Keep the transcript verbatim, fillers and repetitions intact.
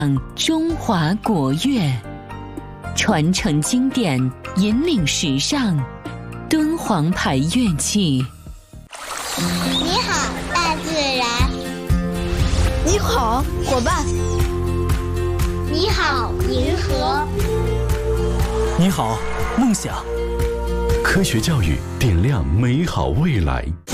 中华国乐，传承经典，引领时尚，敦煌牌乐器。 你好，大自然。 你好，伙伴。 你好，银河。 你好，梦想。 科学教育点亮美好未来。